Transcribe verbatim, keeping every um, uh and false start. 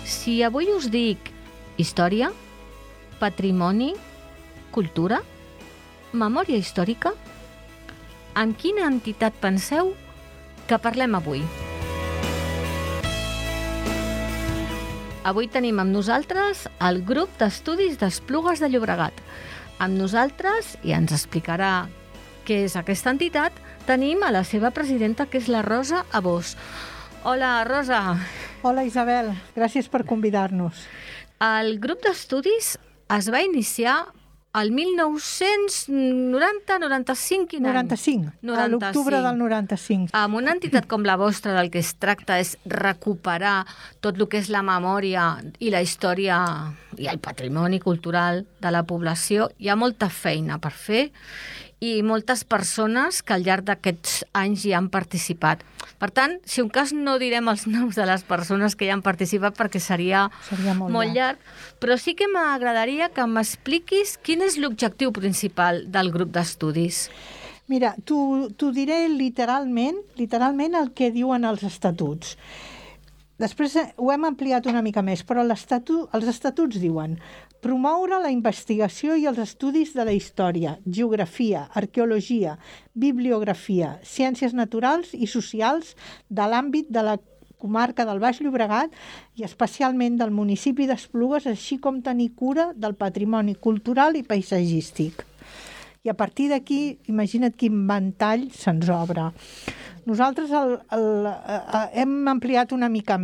Si avui us dic història, patrimoni, cultura, memòria històrica, amb quina entitat penseu que parlem avui? Avui tenim amb nosaltres el grup d'estudis d'Esplugues de Llobregat. Amb nosaltres, i ens explicarà què és aquesta entitat, tenim a la seva presidenta, que és la Rosa Abós. Hola, Rosa. Hola, Isabel. Gràcies per convidar-nos. El grup d'estudis es va iniciar el mil nou-cents noranta noranta-cinc, quin any? noranta-cinc, a l'octubre del noranta-cinc. Amb una entitat com la vostra, del que es tracta és recuperar tot el que és la memòria i la història i el patrimoni cultural de la població. Hi ha molta feina per fer i moltes persones que al llarg d'aquests anys hi han participat. Per tant, si un cas no direm els noms de les persones que hi han participat perquè seria, seria molt, molt llarg, però sí que m'agradaria que m'expliquis quin és l'objectiu principal del grup d'estudis. Mira, t'ho diré literalment, literalment el que diuen els estatuts. Després ho hem ampliat una mica més, però l'estatu, els estatuts diuen promoure la investigació i els estudis de la història, geografia, arqueologia, bibliografia, ciències naturals i socials de l'àmbit de la comarca del Baix Llobregat i especialment del municipi d'Esplugues, així com tenir cura del patrimoni cultural i paisatgístic. I a partir d'aquí, imagina't quin ventall se'ns obre. Nosaltres el, el, el, hem ampliat una mica més.